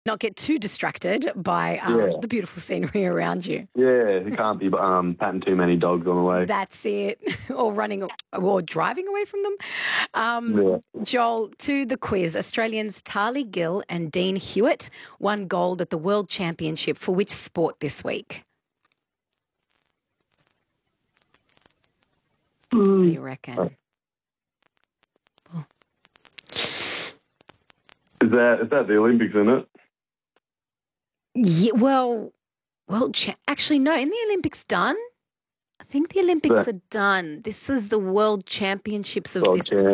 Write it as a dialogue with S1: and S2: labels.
S1: Not get too distracted by
S2: Yeah.
S1: the beautiful scenery around you.
S2: Yeah, you can't be patting too many dogs on the way.
S1: That's it. Or running or driving away from them.
S2: Yeah.
S1: Joel, to the quiz. Australians Tarly Gill and Dean Hewitt won gold at the World Championship for which sport this week? What do you reckon?
S2: Is that the Olympics, isn't it?
S1: Yeah, well, actually, no. In the Olympics done? I think the Olympics are done. This is the World Championships of
S2: World
S1: this
S2: Champ.